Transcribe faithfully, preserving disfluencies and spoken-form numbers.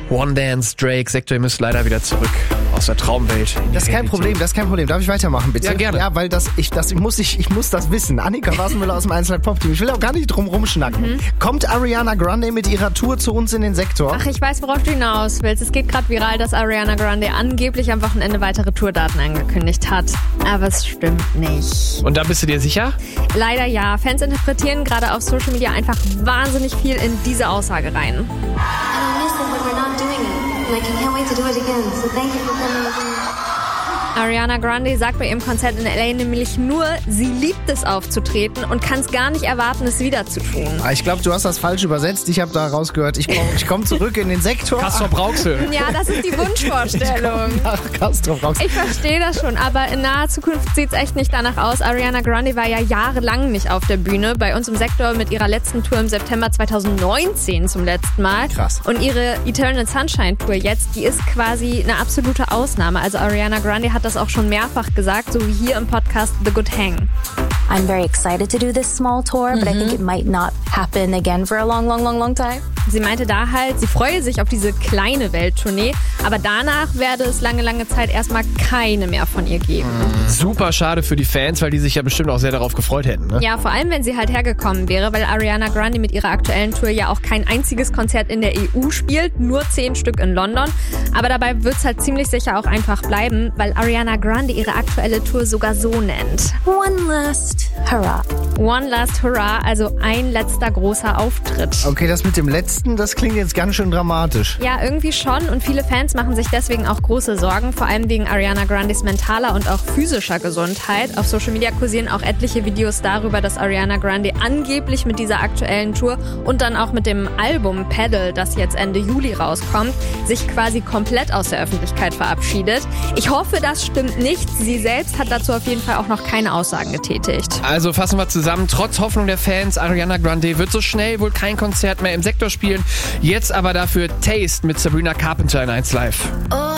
One Dance, Drake, Sektor, ihr müsst leider wieder zurück aus der Traumwelt. Das ist kein Problem, das ist kein Problem. Darf ich weitermachen, bitte? Ja, gerne. Ja, weil das, ich, das, ich, muss, ich, ich muss das wissen. Annika Wassenmüller aus dem eins Live Pop Team. Ich will auch gar nicht drum rumschnacken. Mhm. Kommt Ariana Grande mit ihrer Tour zu uns in den Sektor? Ach, ich weiß, worauf du hinaus willst. Es geht gerade viral, dass Ariana Grande angeblich am Wochenende weitere Tourdaten angekündigt hat. Aber es stimmt nicht. Und da bist du dir sicher? Leider ja. Fans interpretieren gerade auf Social Media einfach wahnsinnig viel in diese Aussage rein. Ariana Grande sagt bei ihrem Konzert in L A nämlich nur, sie liebt es aufzutreten und kann es gar nicht erwarten, es wieder zu tun. Ich glaube, du hast das falsch übersetzt. Ich habe da rausgehört, ich komme ich komm zurück in den Sektor. Castrop-Rauxel. Ja, das ist die Wunschvorstellung. Ich nach Castrop-Rauxel. Ich verstehe das schon, aber in naher Zukunft sieht es echt nicht danach aus. Ariana Grande war ja jahrelang nicht auf der Bühne. Bei uns im Sektor mit ihrer letzten Tour im September zweitausendneunzehn zum letzten Mal. Krass. Und ihre Eternal Sunshine Tour jetzt, die ist quasi eine absolute Ausnahme. Also Ariana Grande hat das auch schon mehrfach gesagt, so wie hier im Podcast The Good Hang. I'm very excited to do this small tour, but mhm. I think it might not happen again for a long, long, long, long time. Sie meinte da halt, sie freue sich auf diese kleine Welttournee, aber danach werde es lange, lange Zeit erstmal keine mehr von ihr geben. Super schade für die Fans, weil die sich ja bestimmt auch sehr darauf gefreut hätten. Ne? Ja, vor allem, wenn sie halt hergekommen wäre, weil Ariana Grande mit ihrer aktuellen Tour ja auch kein einziges Konzert in der E U spielt, nur zehn Stück in London. Aber dabei wird es halt ziemlich sicher auch einfach bleiben, weil Ariana Grande ihre aktuelle Tour sogar so nennt. One last hurrah. One last hurrah, also ein letzter großer Auftritt. Okay, das mit dem letzten, das klingt jetzt ganz schön dramatisch. Ja, irgendwie schon und viele Fans machen sich deswegen auch große Sorgen, vor allem wegen Ariana Grandes mentaler und auch physischer Gesundheit. Auf Social Media kursieren auch etliche Videos darüber, dass Ariana Grande angeblich mit dieser aktuellen Tour und dann auch mit dem Album Pedal, das jetzt Ende Juli rauskommt, sich quasi komplett aus der Öffentlichkeit verabschiedet. Ich hoffe, das stimmt nicht. Sie selbst hat dazu auf jeden Fall auch noch keine Aussagen getätigt. Also fassen wir zusammen, trotz Hoffnung der Fans, Ariana Grande wird so schnell wohl kein Konzert mehr im Sektor spielen. Jetzt aber dafür Taste mit Sabrina Carpenter in eins Live. Oh.